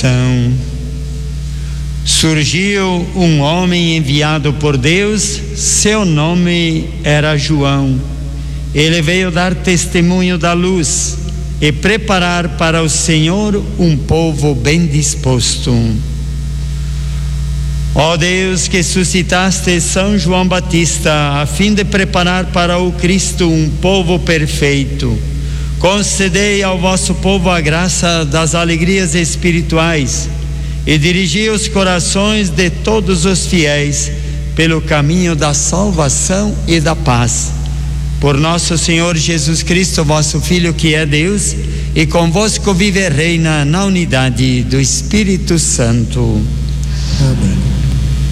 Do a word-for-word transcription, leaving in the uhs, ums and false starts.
Oração. Surgiu um homem enviado por Deus, seu nome era João. Ele veio dar testemunho da luz e preparar para o Senhor um povo bem disposto. Ó Deus, que suscitaste São João Batista a fim de preparar para o Cristo um povo perfeito, concedei ao vosso povo a graça das alegrias espirituais e dirigi os corações de todos os fiéis pelo caminho da salvação e da paz. Por nosso Senhor Jesus Cristo, vosso Filho, que é Deus, e convosco vive e reina na unidade do Espírito Santo. Amém.